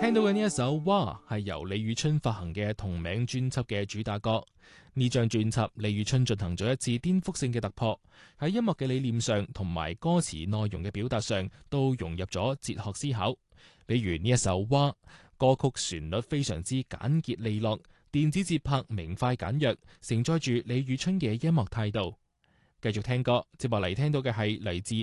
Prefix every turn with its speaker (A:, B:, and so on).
A: 聽到嘅呢一首《哇》係由李宇春發行嘅同名專輯嘅主打歌。呢張專輯李宇春進行咗一次顛覆性嘅突破，喺音樂嘅理念上同埋歌詞內容嘅表達上都融入咗哲學思考。比如呢一首《哇》，歌曲旋律非常之簡潔利落，電子節拍明快簡約，承載住李宇春嘅音樂態度。繼續聽歌，接落嚟聽到嘅係嚟自